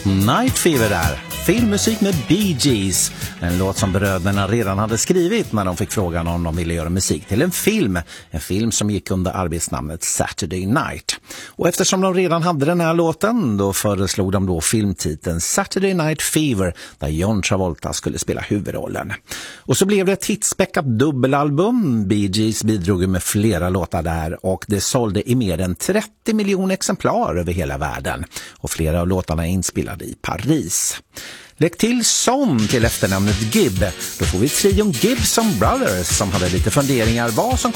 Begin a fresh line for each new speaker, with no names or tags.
Night Fever där. Filmmusik med Bee Gees. En låt som bröderna redan hade skrivit när de fick frågan om de ville göra musik till en film. En film som gick under arbetsnamnet Saturday Night. Och eftersom de redan hade den här låten, då föreslog de då filmtiteln Saturday Night Fever, där John Travolta skulle spela huvudrollen. Och så blev det ett hitspäckat dubbelalbum. Bee Gees bidrog med flera låtar där och det sålde i mer än 30 miljoner exemplar över hela världen. Och flera av låtarna är inspelade i Paris. Lägg till som till efternamnet Gibb. Då får vi trion Gibson Brothers som hade lite funderingar vad som